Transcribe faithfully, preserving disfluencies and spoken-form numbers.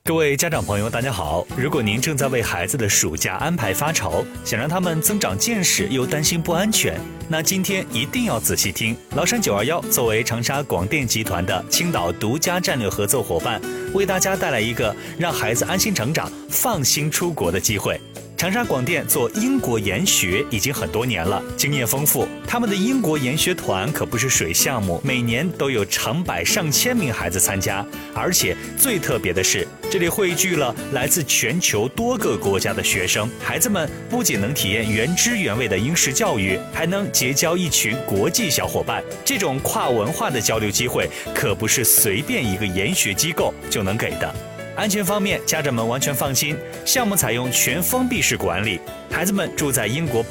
各位家长朋友大家好，如果您正在为孩子的暑假安排发愁，想让他们增长见识又担心不安全，那今天一定要仔细听。崂山九二一作为长沙广电集团的青岛独家战略合作伙伴，为大家带来一个让孩子安心成长放心出国的机会。长沙广电做英国研学已经很多年了，经验丰富。他们的英国研学团可不是水项目，每年都有成百上千名孩子参加，而且最特别的是，这里汇聚了来自全球多个国家的学生，孩子们不仅能体验原汁原味的英式教育，还能结交一群国际小伙伴。这种跨文化的交流机会，可不是随便一个研学机构就能给的。安全方面，家长们完全放心，项目采用全封闭式管理，孩子们住在英国